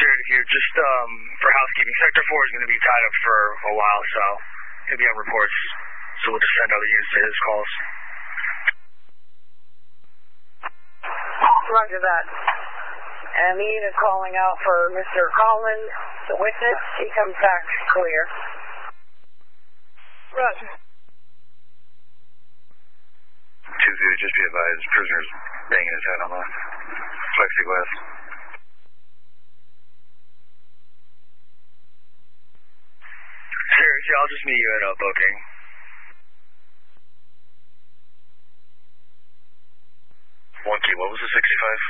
Cleared here. Just for housekeeping, Sector 4 is going to be tied up for a while, so he'll be on reports. So we'll just send other units to his calls. Roger that. And the unit calling out for Mr. Collins, the witness. He comes back clear. Roger. 2-0, just be advised, prisoner's banging his head on the plexiglass. Seriously, I'll just meet you at booking. One key, what was the 65?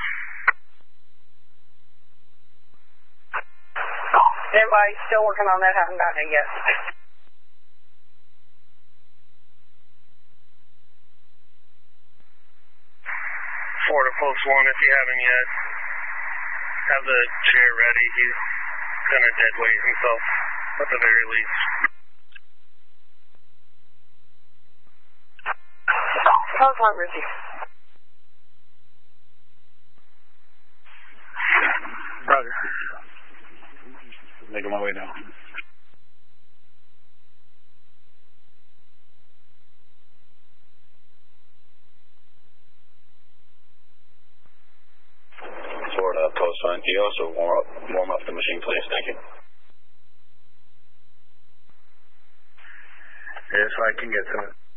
Everybody still working on that, haven't gotten it yet. Florida Post 1, if you haven't yet, have the chair ready. He's gonna dead weight himself, at the very least. Post 1, Rizzy. Roger. Making my way now. Florida Post 1, can you also warm up the machine, please? Thank you. Yes, I can get to it.